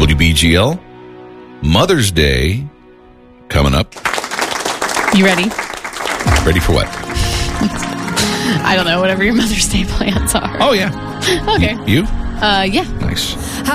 WBGL. Mother's Day coming up. You ready? Ready for what? I don't know. Whatever your Mother's Day plans are. Oh, yeah. Okay. You? Yeah. Nice.